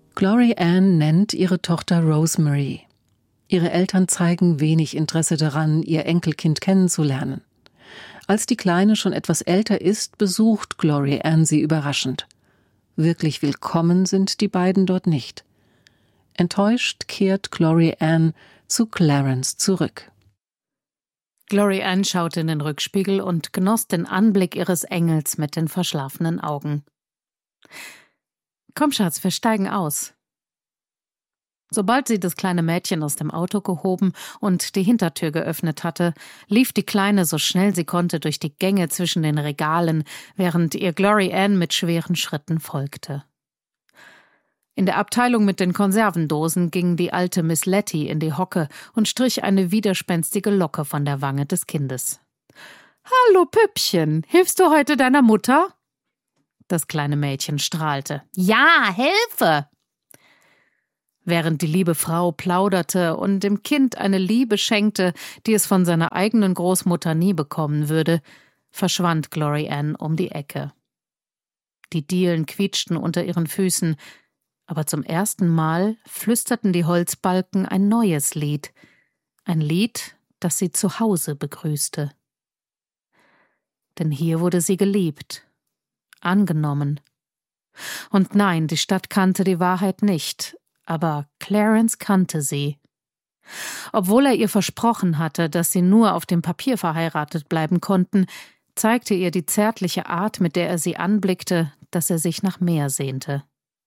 Glory Ann nennt ihre Tochter Rosemary. Ihre Eltern zeigen wenig Interesse daran, ihr Enkelkind kennenzulernen. Als die Kleine schon etwas älter ist, besucht Glory Ann sie überraschend. Wirklich willkommen sind die beiden dort nicht. Enttäuscht kehrt Glory Ann zu Clarence zurück. Glory Ann schaute in den Rückspiegel und genoss den Anblick ihres Engels mit den verschlafenen Augen. »Komm, Schatz, wir steigen aus.« Sobald sie das kleine Mädchen aus dem Auto gehoben und die Hintertür geöffnet hatte, lief die Kleine so schnell sie konnte durch die Gänge zwischen den Regalen, während ihr Glory Ann mit schweren Schritten folgte. In der Abteilung mit den Konservendosen ging die alte Miss Letty in die Hocke und strich eine widerspenstige Locke von der Wange des Kindes. »Hallo, Püppchen, hilfst du heute deiner Mutter?« Das kleine Mädchen strahlte. »Ja, helfe!« Während die liebe Frau plauderte und dem Kind eine Liebe schenkte, die es von seiner eigenen Großmutter nie bekommen würde, verschwand Glory Ann um die Ecke. Die Dielen quietschten unter ihren Füßen, aber zum ersten Mal flüsterten die Holzbalken ein neues Lied, ein Lied, das sie zu Hause begrüßte. Denn hier wurde sie geliebt, angenommen. Und nein, die Stadt kannte die Wahrheit nicht, aber Clarence kannte sie. Obwohl er ihr versprochen hatte, dass sie nur auf dem Papier verheiratet bleiben konnten, zeigte ihr die zärtliche Art, mit der er sie anblickte, dass er sich nach mehr sehnte.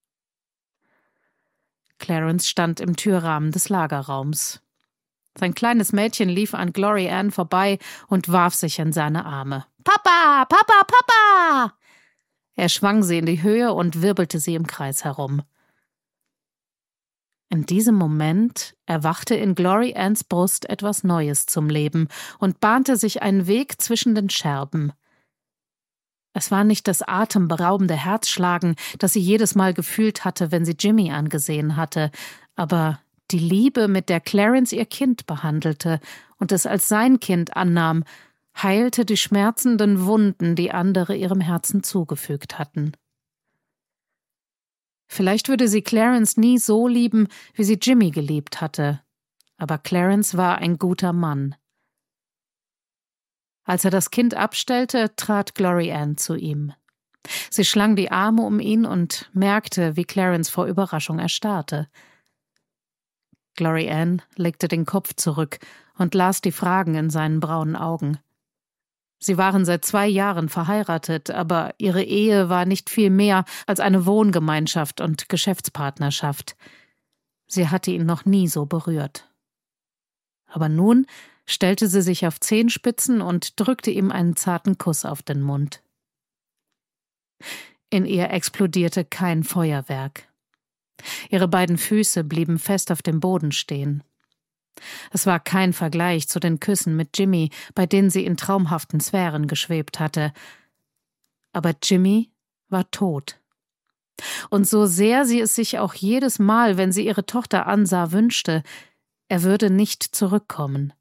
Clarence stand im Türrahmen des Lagerraums. Sein kleines Mädchen lief an Glory Ann vorbei und warf sich in seine Arme. »Papa, Papa, Papa!« Er schwang sie in die Höhe und wirbelte sie im Kreis herum. In diesem Moment erwachte in Glory Anns Brust etwas Neues zum Leben und bahnte sich einen Weg zwischen den Scherben. Es war nicht das atemberaubende Herzschlagen, das sie jedes Mal gefühlt hatte, wenn sie Jimmy angesehen hatte, aber die Liebe, mit der Clarence ihr Kind behandelte und es als sein Kind annahm, heilte die schmerzenden Wunden, die andere ihrem Herzen zugefügt hatten. Vielleicht würde sie Clarence nie so lieben, wie sie Jimmy geliebt hatte, aber Clarence war ein guter Mann. Als er das Kind abstellte, trat Glory Ann zu ihm. Sie schlang die Arme um ihn und merkte, wie Clarence vor Überraschung erstarrte. Glory Ann legte den Kopf zurück und las die Fragen in seinen braunen Augen. Sie waren seit 2 Jahren verheiratet, aber ihre Ehe war nicht viel mehr als eine Wohngemeinschaft und Geschäftspartnerschaft. Sie hatte ihn noch nie so berührt. Aber nun stellte sie sich auf Zehenspitzen und drückte ihm einen zarten Kuss auf den Mund. In ihr explodierte kein Feuerwerk. Ihre beiden Füße blieben fest auf dem Boden stehen. Es war kein Vergleich zu den Küssen mit Jimmy, bei denen sie in traumhaften Sphären geschwebt hatte. Aber Jimmy war tot. Und so sehr sie es sich auch jedes Mal, wenn sie ihre Tochter ansah, wünschte, er würde nicht zurückkommen.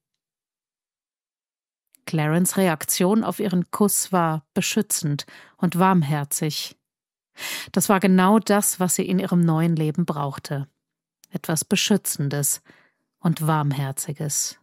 Clarence' Reaktion auf ihren Kuss war beschützend und warmherzig. Das war genau das, was sie in ihrem neuen Leben brauchte. Etwas Beschützendes und Warmherziges.